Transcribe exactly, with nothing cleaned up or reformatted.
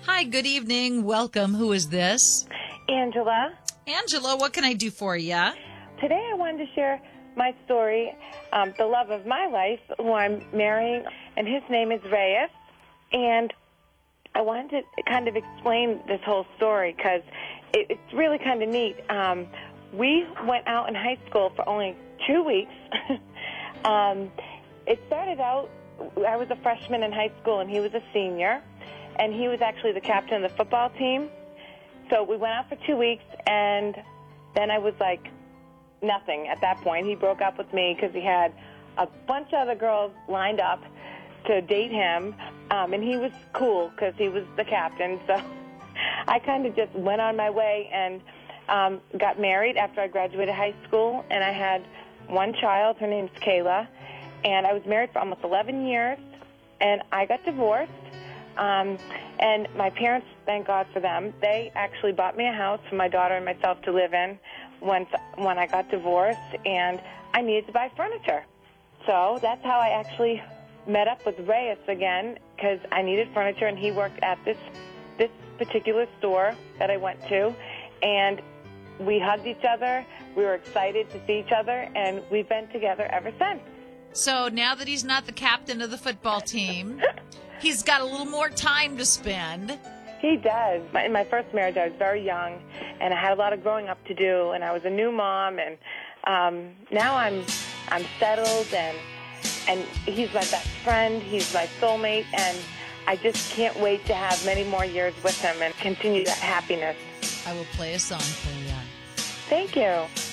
Hi, good evening. Welcome. Who is this? Angela. Angela, what can I do for you? Today I wanted to share my story, um, the love of my life, who I'm marrying, and his name is Reyes. And I wanted to kind of explain this whole story because it, it's really kind of neat. Um, we went out in high school for only two weeks. um, it started out, I was a freshman in high school, and he was a senior. And he was actually the captain of the football team. So we went out for two weeks, and then I was like nothing at that point. He broke up with me because he had a bunch of other girls lined up to date him, um, and he was cool because he was the captain. So I kind of just went on my way and um, got married after I graduated high school, and I had one child. Her name's Kayla, and I was married for almost eleven years, and I got divorced. Um, and my parents, thank God for them, they actually bought me a house for my daughter and myself to live in once when I got divorced, and I needed to buy furniture. So that's how I actually met up with Reyes again, because I needed furniture, and he worked at this this particular store that I went to, and we hugged each other. We were excited to see each other, and we've been together ever since. So now that he's not the captain of the football team, he's got a little more time to spend. He does. My, in my first marriage, I was very young, and I had a lot of growing up to do, and I was a new mom, and um, now I'm I'm settled, and and he's my best friend. He's my soulmate, and I just can't wait to have many more years with him and continue that happiness. I will play a song for you. Thank you.